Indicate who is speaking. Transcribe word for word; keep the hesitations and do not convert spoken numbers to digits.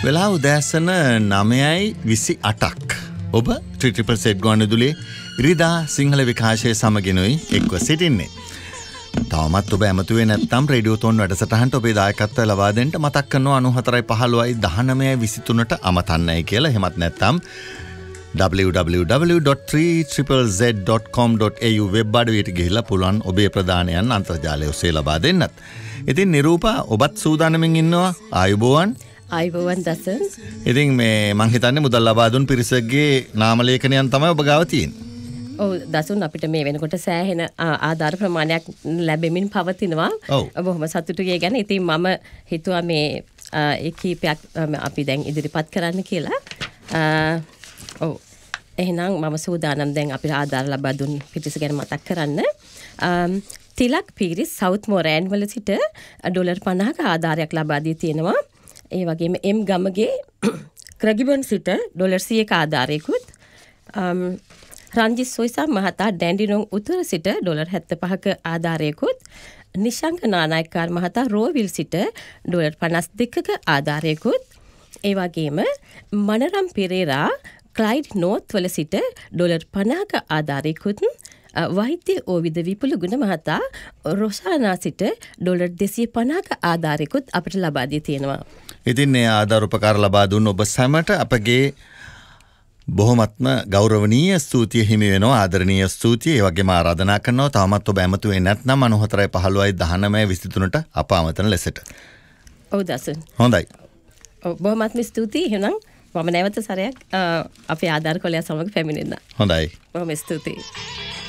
Speaker 1: වෙලා උදෑසන නවයයි විසි අටක්. ඔබ ත්‍රිපල් සෙට් ගුවන්විදුලියේ ඉරිදා සිංහල විකාශය සමගිනුයි එක්ව සිටින්නේ. තවමත් ඔබ ඇමතුවේ නැත්නම් රේඩියෝ තෝන් වැඩසටහනට ඔබේ දායකත්වය ලබා දෙන්න මතක් කරනවා අනූහතරයි පහළොවයි දහනවයයි විසිතුනට අමතන්නයි කියලා. එහෙමත් නැත්නම් double-u double-u double-u dot three z z dot com dot a u web අඩවියට ගිහිල්ලා පුළුවන් ඔබේ ප්‍රදානයන් අන්තර්ජාලය ඔස්සේ ලබා දෙන්නත්. ඉතින් නිරූපා ඔබත් සූදානමින් ඉන්නවා. ආයුබෝවන්.
Speaker 2: ආයුබෝවන් දසන්.
Speaker 1: ඉතින් මේ මං හිතන්නේ මුදල් ලබා දුන් පිරිසකගේ නාම ලේඛනයන් තමයි ඔබ ගාව තියෙන්නේ.
Speaker 2: ඔව් දසුන් අපිට මේ වෙනකොට සෑහෙන ආධාර ප්‍රමාණයක් ලැබෙමින් පවතිනවා. බොහොම සතුටුයි ගැන. ඉතින් මම හිතුවා මේ ඒ කීපයක් අපි දැන් ඉදිරිපත් කරන්න කියලා. ඔව් එහෙනම් මම සූදානම් දැන් අපිට ආධාර ලබා දුන් පිරිස ගැන මතක් කරන්න. තිලක් පීරිස් සවුත් මොරෑන් වල සිට ඩොලර් පනහක ආධාරයක් ලබා දී තියෙනවා. ඒ වගේම එම් ගමගේ ක්‍රගිබන් සිට ඩොලර් සියයක ආධාරයකුත්, රංජිත් සොයිසා මහතා ඩැන්ඩිනොන් උතුර සිට ඩොලර් හැත්තෑපහක ආධාරයකුත්, නිශංක නානායක්කාර මහතා රෝවිල් සිට ඩොලර් පනස් දෙකක ආධාරයකුත්, ඒ වගේම මනරම් පෙරේරා ක්ලයිඩ් නෝත් වල සිට ඩොලර් පනහක ආධාරයකුත්, වෛද්‍ය ඕවිද විපුලගුණ මහතා රොසානා සිට ඩොලර් දෙසිය පනහක ආධාරයකුත් අපිට ලබා දී තියෙනවා.
Speaker 1: ඉතින් මේ ආධාර උපකාර ලබා දුන්න ඔබ සැමට අපගේ බොහොමත්ම ගෞරවනීය ස්තුතිය හිමි වෙනවා. ආදරණීය ස්තුතිය. ඒ වගේම ආරාධනා කරනවා තවමත් ඔබ ඇමතුවේ නැත්නම් අනූහතරයි පහළොවයි දහනවයයි විසිතුනට අප ආමන්ත්‍රණ ලෙසට.
Speaker 2: ඔව් දසන්.
Speaker 1: හොඳයි.
Speaker 2: ඔව් බොහොමත්ම ස්තුතියි. එහෙනම් මම නැවත සැරයක් අපේ ආධාර කොලය සමග පැමිණෙන්න.
Speaker 1: හොඳයි.
Speaker 2: බොහොම ස්තුතියි.